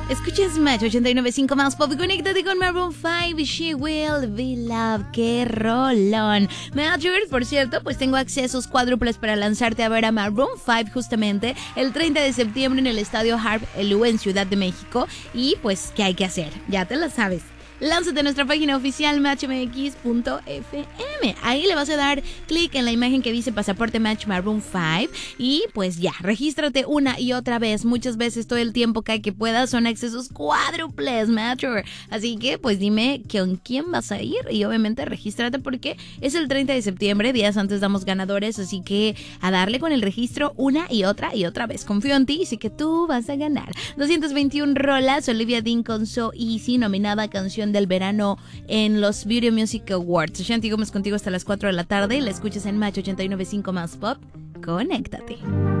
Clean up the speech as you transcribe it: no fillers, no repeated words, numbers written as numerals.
Escuchas Match 89.5 más pop. Conéctate con Maroon 5 y She Will Be Loved. ¡Qué rolón! Matchers, por cierto, pues tengo accesos cuádruples para lanzarte a ver a Maroon 5 justamente el 30 de septiembre en el Estadio Harp Elú en Ciudad de México. Y pues, ¿qué hay que hacer? Ya te lo sabes. Lánzate a nuestra página oficial matchmx.fm. Ahí le vas a dar clic en la imagen que dice Pasaporte Match Maroon 5 y pues ya, regístrate una y otra vez, muchas veces, todo el tiempo que puedas. Son accesos cuádruples, Matcher. Así que pues dime con quién vas a ir y obviamente regístrate porque es el 30 de septiembre, días antes damos ganadores, así que a darle con el registro una y otra vez. Confío en ti y sé que tú vas a ganar. 221 rolas, Olivia Dean con So Easy, nominada a Canción del Verano en los Beauty Music Awards. Shanti Gómez contigo hasta las 4 de la tarde y la escuchas en Match 89.5 más pop. Conéctate.